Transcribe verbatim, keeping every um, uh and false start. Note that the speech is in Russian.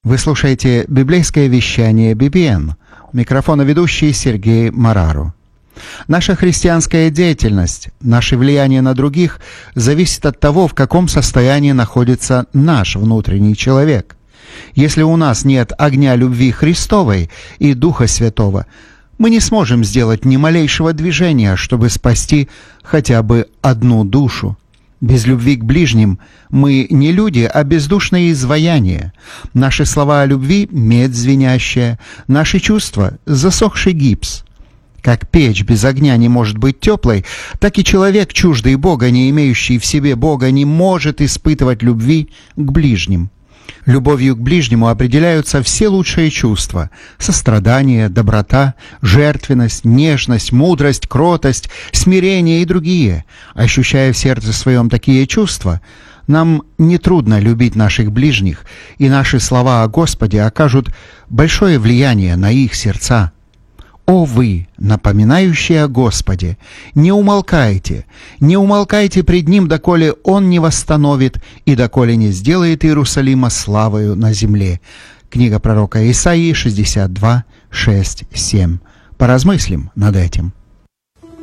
Вы слушаете библейское вещание би би эн. У микрофона ведущий Сергей Марару. Наша христианская деятельность, наше влияние на других зависит от того, в каком состоянии находится наш внутренний человек. Если у нас нет огня любви Христовой и Духа Святого, мы не сможем сделать ни малейшего движения, чтобы спасти хотя бы одну душу. Без любви к ближним мы не люди, а бездушные изваяния. Наши слова о любви — медь звенящая, наши чувства — засохший гипс. Как печь без огня не может быть теплой, так и человек, чуждый Бога, не имеющий в себе Бога, не может испытывать любви к ближним. Любовью к ближнему определяются все лучшие чувства — сострадание, доброта, жертвенность, нежность, мудрость, кротость, смирение и другие. Ощущая в сердце своем такие чувства, нам нетрудно любить наших ближних, и наши слова о Господе окажут большое влияние на их сердца. «О вы, напоминающие о Господе, не умолкайте, не умолкайте пред Ним, доколе Он не восстановит и доколе не сделает Иерусалима славою на земле». Книга пророка Исаии шестьдесят два, шесть, семь. Поразмыслим над этим.